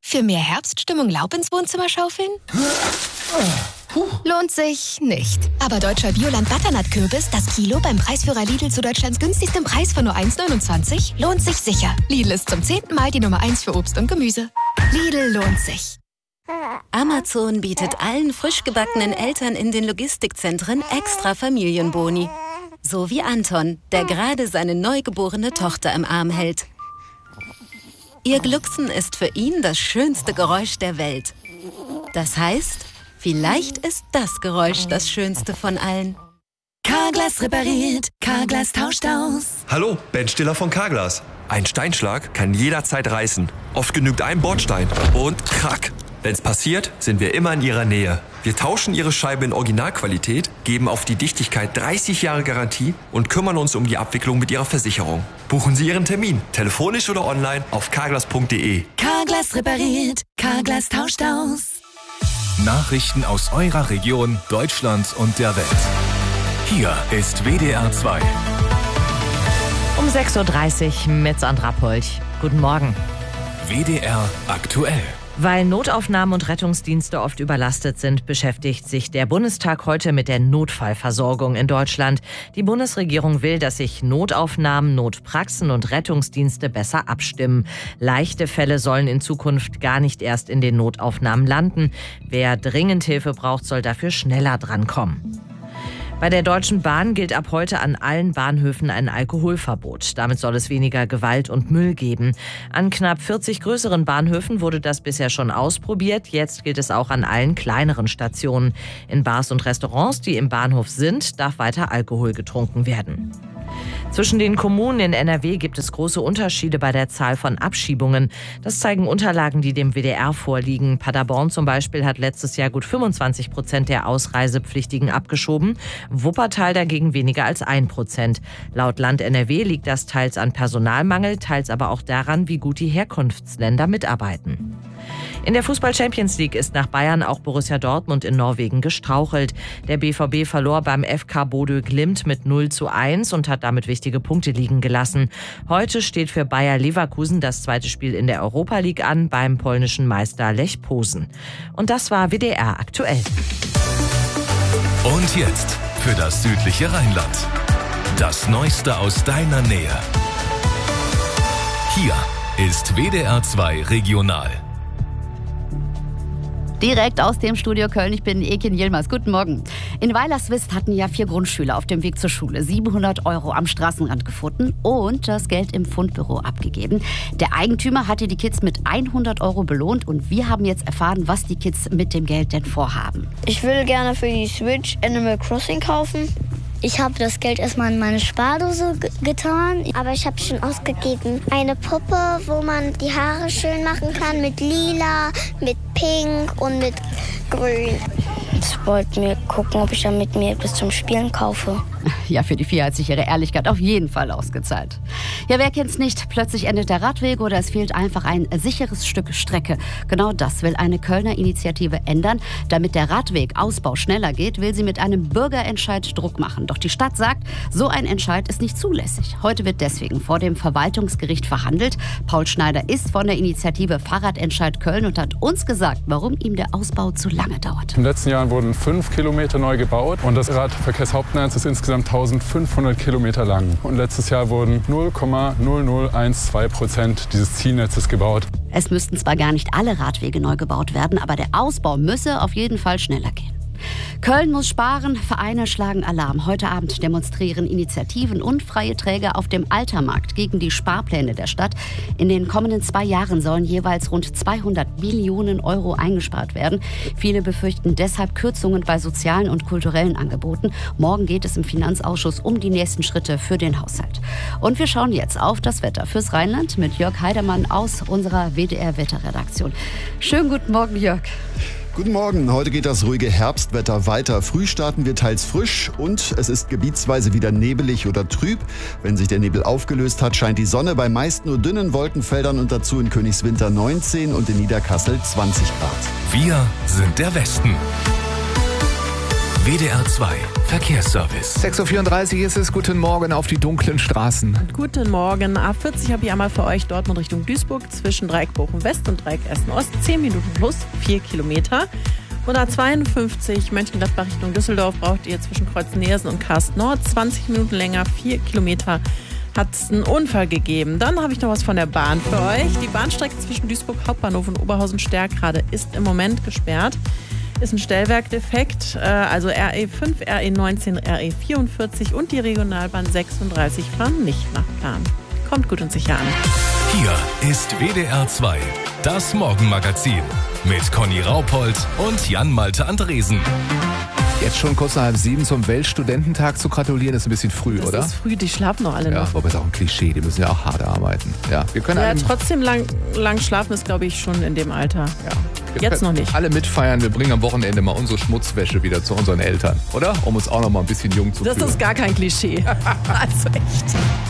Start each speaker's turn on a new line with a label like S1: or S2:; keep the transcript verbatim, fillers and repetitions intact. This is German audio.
S1: Für mehr Herbststimmung Laub ins Wohnzimmer schaufeln? Lohnt sich nicht. Aber deutscher Bioland Butternut-Kürbis, das Kilo beim Preisführer Lidl zu Deutschlands günstigstem Preis von nur eins neunundzwanzig, lohnt sich sicher. Lidl ist zum zehnten Mal die Nummer eins für Obst und Gemüse. Lidl lohnt sich.
S2: Amazon bietet allen frisch gebackenen Eltern in den Logistikzentren extra Familienboni. So wie Anton, der gerade seine neugeborene Tochter im Arm hält. Ihr Glucksen ist für ihn das schönste Geräusch der Welt. Das heißt, vielleicht ist das Geräusch das schönste von allen.
S3: Carglass repariert, Carglass tauscht aus.
S4: Hallo, Ben Stiller von Carglass. Ein Steinschlag kann jederzeit reißen. Oft genügt ein Bordstein und krack. Wenn's passiert, sind wir immer in Ihrer Nähe. Wir tauschen Ihre Scheibe in Originalqualität, geben auf die Dichtigkeit dreißig Jahre Garantie und kümmern uns um die Abwicklung mit Ihrer Versicherung. Buchen Sie Ihren Termin, telefonisch oder online auf carglass punkt de.
S3: Carglass repariert, Carglass tauscht aus.
S5: Nachrichten aus eurer Region, Deutschland und der Welt. Hier ist W D R zwei.
S6: Um sechs Uhr dreißig mit Sandra Polch. Guten Morgen.
S5: W D R aktuell.
S6: Weil Notaufnahmen und Rettungsdienste oft überlastet sind, beschäftigt sich der Bundestag heute mit der Notfallversorgung in Deutschland. Die Bundesregierung will, dass sich Notaufnahmen, Notpraxen und Rettungsdienste besser abstimmen. Leichte Fälle sollen in Zukunft gar nicht erst in den Notaufnahmen landen. Wer dringend Hilfe braucht, soll dafür schneller drankommen. Bei der Deutschen Bahn gilt ab heute an allen Bahnhöfen ein Alkoholverbot. Damit soll es weniger Gewalt und Müll geben. An knapp vierzig größeren Bahnhöfen wurde das bisher schon ausprobiert. Jetzt gilt es auch an allen kleineren Stationen. In Bars und Restaurants, die im Bahnhof sind, darf weiter Alkohol getrunken werden. Zwischen den Kommunen in N R W gibt es große Unterschiede bei der Zahl von Abschiebungen. Das zeigen Unterlagen, die dem W D R vorliegen. Paderborn zum Beispiel hat letztes Jahr gut fünfundzwanzig Prozent der Ausreisepflichtigen abgeschoben. Wuppertal dagegen weniger als ein Prozent. Laut Land N R W liegt das teils an Personalmangel, teils aber auch daran, wie gut die Herkunftsländer mitarbeiten. In der Fußball-Champions League ist nach Bayern auch Borussia Dortmund in Norwegen gestrauchelt. Der B V B verlor beim F K Bodø Glimt mit null zu eins und hat damit wichtige Punkte liegen gelassen. Heute steht für Bayer Leverkusen das zweite Spiel in der Europa League an beim polnischen Meister Lech Posen. Und das war W D R aktuell.
S5: Und jetzt für das südliche Rheinland. Das Neueste aus deiner Nähe. Hier ist W D R zwei Regional.
S7: Direkt aus dem Studio Köln, ich bin Ekin Yilmaz. Guten Morgen. In Weilerswist hatten ja vier Grundschüler auf dem Weg zur Schule siebenhundert Euro am Straßenrand gefunden und das Geld im Fundbüro abgegeben. Der Eigentümer hatte die Kids mit hundert Euro belohnt und wir haben jetzt erfahren, was die Kids mit dem Geld denn vorhaben.
S8: Ich will gerne für die Switch Animal Crossing kaufen.
S9: Ich habe das Geld erstmal in meine Spardose g- getan, aber ich habe schon ausgegeben. Eine Puppe, wo man die Haare schön machen kann mit lila, mit pink und mit grün. Ich wollte mir gucken, ob ich damit mir etwas zum Spielen kaufe.
S7: Ja, für die vier hat sich ihre Ehrlichkeit auf jeden Fall ausgezahlt. Ja, wer kennt's nicht? Plötzlich endet der Radweg oder es fehlt einfach ein sicheres Stück Strecke. Genau das will eine Kölner Initiative ändern. Damit der Radwegausbau schneller geht, will sie mit einem Bürgerentscheid Druck machen. Doch die Stadt sagt, so ein Entscheid ist nicht zulässig. Heute wird deswegen vor dem Verwaltungsgericht verhandelt. Paul Schneider ist von der Initiative Fahrradentscheid Köln und hat uns gesagt, warum ihm der Ausbau zu lange dauert.
S10: In den letzten Jahren wurden fünf Kilometer neu gebaut und das Radverkehrshauptnetz ist insgesamt eintausendfünfhundert Kilometer lang. Und letztes Jahr wurden null Komma null null eins zwei Prozent dieses Zielnetzes gebaut.
S7: Es müssten zwar gar nicht alle Radwege neu gebaut werden, aber der Ausbau müsse auf jeden Fall schneller gehen. Köln muss sparen, Vereine schlagen Alarm. Heute Abend demonstrieren Initiativen und freie Träger auf dem Altermarkt gegen die Sparpläne der Stadt. In den kommenden zwei Jahren sollen jeweils rund zweihundert Millionen Euro eingespart werden. Viele befürchten deshalb Kürzungen bei sozialen und kulturellen Angeboten. Morgen geht es im Finanzausschuss um die nächsten Schritte für den Haushalt. Und wir schauen jetzt auf das Wetter fürs Rheinland mit Jörg Heidemann aus unserer W D R-Wetterredaktion. Schönen guten Morgen, Jörg.
S11: Guten Morgen, heute geht das ruhige Herbstwetter weiter. Früh starten wir teils frisch und es ist gebietsweise wieder nebelig oder trüb. Wenn sich der Nebel aufgelöst hat, scheint die Sonne bei meist nur dünnen Wolkenfeldern und dazu in Königswinter neunzehn und in Niederkassel zwanzig Grad.
S5: Wir sind der Westen. W D R zwei Verkehrsservice.
S12: sechs Uhr vierunddreißig ist es. Guten Morgen auf die dunklen Straßen.
S13: Guten Morgen. A vierzig habe ich einmal für euch Dortmund Richtung Duisburg zwischen Dreieck Bochum West und Dreieck Essen Ost. zehn Minuten plus, vier Kilometer. Und A zweiundfünfzig Mönchengladbach Richtung Düsseldorf braucht ihr zwischen Kreuz-Neersen und Karst Nord zwanzig Minuten länger, vier Kilometer. Hat es einen Unfall gegeben. Dann habe ich noch was von der Bahn für euch. Die Bahnstrecke zwischen Duisburg Hauptbahnhof und Oberhausen-Stärkrade ist im Moment gesperrt. Ist ein Stellwerkdefekt, also R E fünf, R E neunzehn, R E vierundvierzig und die Regionalbahn sechsunddreißig fahren nicht nach Plan. Kommt gut und sicher an.
S5: Hier ist W D R zwei, das Morgenmagazin mit Conny Raupold und Jan-Malte Andresen.
S12: Jetzt schon kurz nach halb sieben zum Weltstudententag zu gratulieren, ist ein bisschen früh,
S13: das
S12: oder?
S13: Das ist früh, die schlafen noch alle
S12: ja,
S13: noch.
S12: Aber ist auch ein Klischee, die müssen ja auch hart arbeiten. Ja, wir können
S13: ja
S12: alle,
S13: trotzdem lang, lang schlafen ist, glaube ich, schon in dem Alter.
S12: Ja.
S13: Jetzt noch nicht.
S12: Alle mitfeiern, wir bringen am Wochenende mal unsere Schmutzwäsche wieder zu unseren Eltern, oder? Um uns auch noch mal ein bisschen jung zu
S13: das
S12: fühlen.
S13: Das ist gar kein Klischee. Also echt.